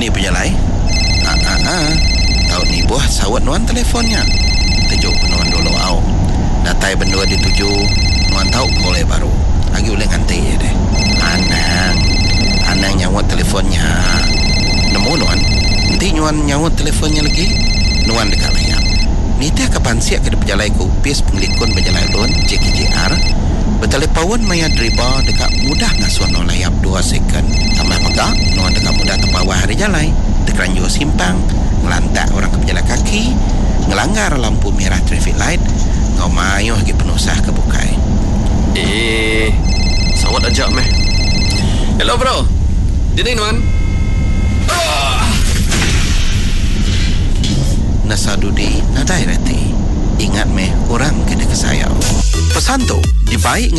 Ini penyalai. Tahu ni buah sawat nuan telefonnya. Tujuk nuan dulu au. Datai bendua dituju nuan tahu boleh baru. Lagi boleh nganti ya deh. Anang nyawat teleponnya. Nemu nuan. Nanti nuan nyawat teleponnya lagi. Nuan dekat layar. Nita kapan siap ke pejalai ku upis penglikun pejalai lun JKJR. Bertelepon maya driba dekat mudah ngasuan no layap 2 second. Tambah maka nuan dekat mudah terbawa hari jalai. Terkeranjur simpang, ngelantak orang ke pejalan kaki, ngelanggar lampu merah traffic light, ngau mayuh lagi penusah ke bukai. Sawat ajak meh. Hello bro. Dini nuan. Nasadudi nadai reti. Ingat meh orang kena kesayau. Pesan tu dibaik